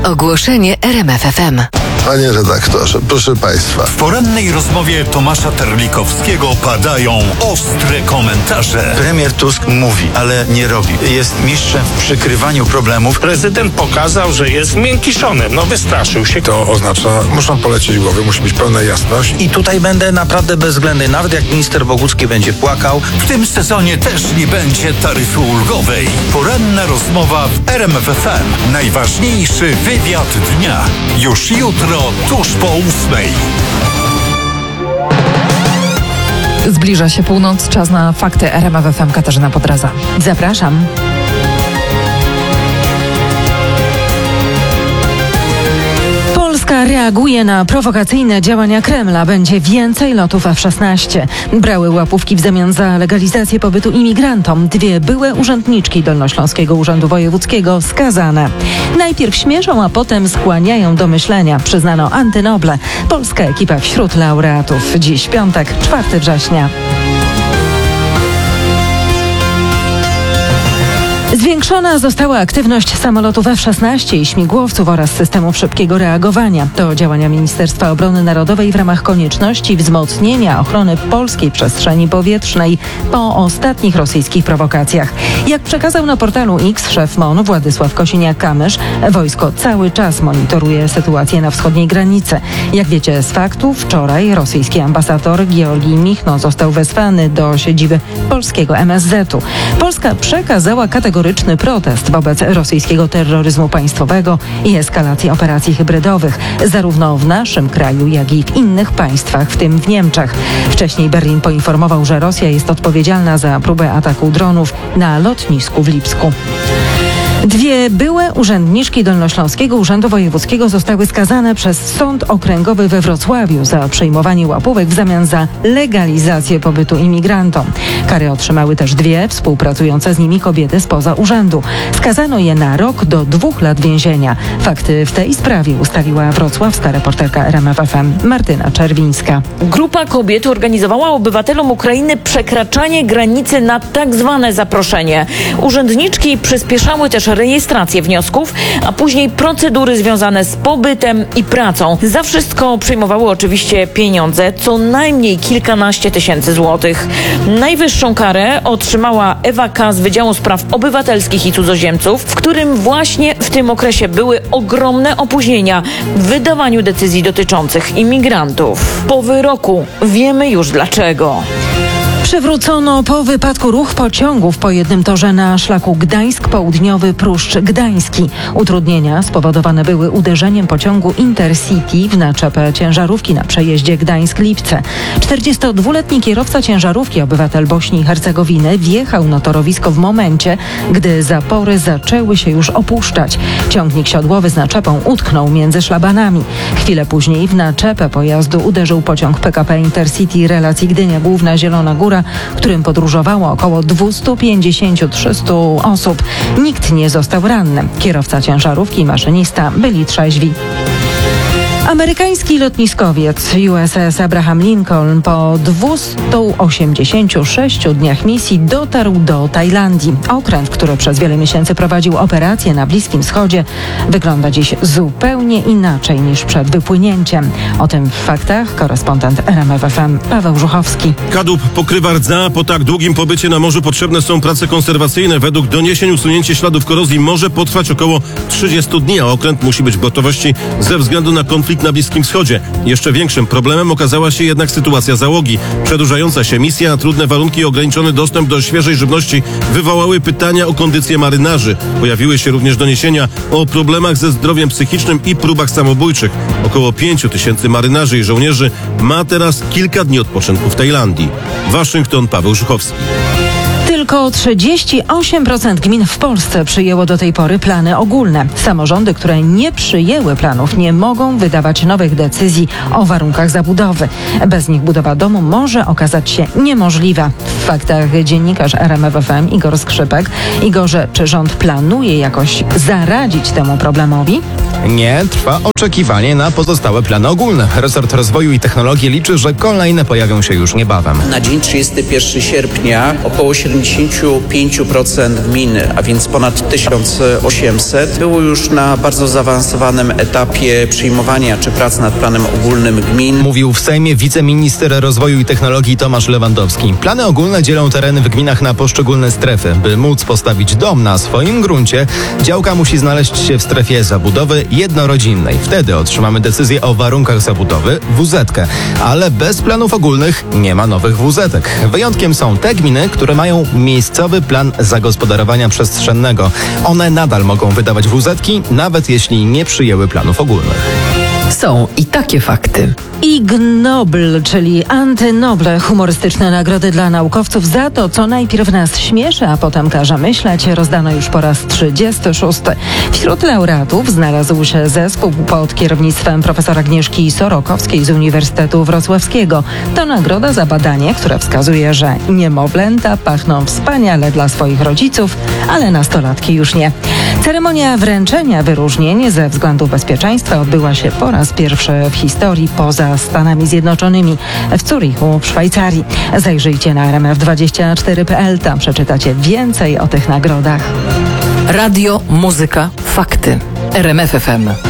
Ogłoszenie RMF FM. Panie redaktorze, proszę państwa. W porannej rozmowie Tomasza Terlikowskiego padają ostre komentarze. Premier Tusk mówi, ale nie robi. Jest mistrzem w przykrywaniu problemów. Prezydent pokazał, że jest miękiszony. Wystraszył się. To oznacza, muszą polecieć głowy, musi być pełna jasność. I tutaj będę naprawdę bezwzględny. Nawet jak minister Bogucki będzie płakał. W tym sezonie też nie będzie taryfy ulgowej. Poranna rozmowa w RMF FM. Najważniejszy wywiad dnia. Już jutro, tuż po 8:00. Zbliża się północ, czas na fakty RMF FM. Katarzyna Podraza. Zapraszam. Polska reaguje na prowokacyjne działania Kremla. Będzie więcej lotów F-16. Brały łapówki w zamian za legalizację pobytu imigrantom. 2 byłe urzędniczki Dolnośląskiego Urzędu Wojewódzkiego skazane. Najpierw śmieszą, a potem skłaniają do myślenia. Przyznano antynoble. Polska ekipa wśród laureatów. Dziś piątek, 4 września. Zwiększona została aktywność samolotów F-16 i śmigłowców oraz systemów szybkiego reagowania. To działania Ministerstwa Obrony Narodowej w ramach konieczności wzmocnienia ochrony polskiej przestrzeni powietrznej po ostatnich rosyjskich prowokacjach. Jak przekazał na portalu X szef MON Władysław Kosiniak-Kamysz, wojsko cały czas monitoruje sytuację na wschodniej granicy. Jak wiecie z faktów, wczoraj rosyjski ambasador Georgij Michno został wezwany do siedziby polskiego MSZ-u. Polska przekazała kategoryczny protest wobec rosyjskiego terroryzmu państwowego i eskalacji operacji hybrydowych, zarówno w naszym kraju, jak i w innych państwach, w tym w Niemczech. Wcześniej Berlin poinformował, że Rosja jest odpowiedzialna za próbę ataku dronów na lotnisku w Lipsku. 2 byłe urzędniczki Dolnośląskiego Urzędu Wojewódzkiego zostały skazane przez Sąd Okręgowy we Wrocławiu za przyjmowanie łapówek w zamian za legalizację pobytu imigrantom. Kary otrzymały też 2 współpracujące z nimi kobiety spoza urzędu. Skazano je na rok do 2 lat więzienia. Fakty w tej sprawie ustaliła wrocławska reporterka RMF FM Martyna Czerwińska. Grupa kobiet organizowała obywatelom Ukrainy przekraczanie granicy na tak zwane zaproszenie. Urzędniczki przyspieszały też rejestrację wniosków, a później procedury związane z pobytem i pracą. Za wszystko przyjmowały oczywiście pieniądze, co najmniej kilkanaście tysięcy złotych. Najwyższą karę otrzymała Ewa K. z Wydziału Spraw Obywatelskich i Cudzoziemców, w którym właśnie w tym okresie były ogromne opóźnienia w wydawaniu decyzji dotyczących imigrantów. Po wyroku wiemy już dlaczego. Przywrócono po wypadku ruch pociągów po jednym torze na szlaku Gdańsk-Południowy-Pruszcz Gdański. Utrudnienia spowodowane były uderzeniem pociągu Intercity w naczepę ciężarówki na przejeździe Gdańsk-Lipce. 42-letni kierowca ciężarówki, obywatel Bośni i Hercegowiny, wjechał na torowisko w momencie, gdy zapory zaczęły się już opuszczać. Ciągnik siodłowy z naczepą utknął między szlabanami. Chwilę później w naczepę pojazdu uderzył pociąg PKP Intercity relacji Gdynia Główna-Zielona Góra, którym podróżowało około 250-300 osób. Nikt nie został ranny. Kierowca ciężarówki i maszynista byli trzeźwi. Amerykański lotniskowiec USS Abraham Lincoln po 286 dniach misji dotarł do Tajlandii. Okręt, który przez wiele miesięcy prowadził operacje na Bliskim Wschodzie, wygląda dziś zupełnie inaczej niż przed wypłynięciem. O tym w faktach korespondent RMF FM Paweł Żuchowski. Kadłub pokrywa rdza. Po tak długim pobycie na morzu potrzebne są prace konserwacyjne. Według doniesień usunięcie śladów korozji może potrwać około 30 dni, a okręt musi być w gotowości ze względu na konflikt na Bliskim Wschodzie. Jeszcze większym problemem okazała się jednak sytuacja załogi. Przedłużająca się misja, a trudne warunki i ograniczony dostęp do świeżej żywności wywołały pytania o kondycję marynarzy. Pojawiły się również doniesienia o problemach ze zdrowiem psychicznym i próbach samobójczych. Około 5 tysięcy marynarzy i żołnierzy ma teraz kilka dni odpoczynku w Tajlandii. Waszyngton, Paweł Żuchowski. Tylko 38% gmin w Polsce przyjęło do tej pory plany ogólne. Samorządy, które nie przyjęły planów, nie mogą wydawać nowych decyzji o warunkach zabudowy. Bez nich budowa domu może okazać się niemożliwa. W faktach dziennikarz RMF FM Igor Skrzypek. Igorze, czy rząd planuje jakoś zaradzić temu problemowi? Nie, trwa oczekiwanie na pozostałe plany ogólne. Resort Rozwoju i Technologii liczy, że kolejne pojawią się już niebawem. Na dzień 31 sierpnia około 70 85% gmin, a więc ponad 1800, było już na bardzo zaawansowanym etapie przyjmowania czy prac nad planem ogólnym gmin. Mówił w Sejmie wiceminister rozwoju i technologii Tomasz Lewandowski. Plany ogólne dzielą tereny w gminach na poszczególne strefy. By móc postawić dom na swoim gruncie, działka musi znaleźć się w strefie zabudowy jednorodzinnej. Wtedy otrzymamy decyzję o warunkach zabudowy, WZ-kę. Ale bez planów ogólnych nie ma nowych WZ-ek. Wyjątkiem są te gminy, które mają miejscowy plan zagospodarowania przestrzennego. One nadal mogą wydawać WZ-ki, nawet jeśli nie przyjęły planów ogólnych. Są i takie fakty. Ig Nobel, czyli antynoble, humorystyczne nagrody dla naukowców za to, co najpierw nas śmieszy, a potem każe myśleć, rozdano już po raz 36. Wśród laureatów znalazł się zespół pod kierownictwem profesora Agnieszki Sorokowskiej z Uniwersytetu Wrocławskiego. To nagroda za badanie, które wskazuje, że niemowlęta pachną wspaniale dla swoich rodziców, ale nastolatki już nie. Ceremonia wręczenia wyróżnień ze względu bezpieczeństwa odbyła się po raz pierwszy w historii poza Stanami Zjednoczonymi, w Zurichu, w Szwajcarii. Zajrzyjcie na rmf24.pl, tam przeczytacie więcej o tych nagrodach. Radio, muzyka, fakty. RMF FM.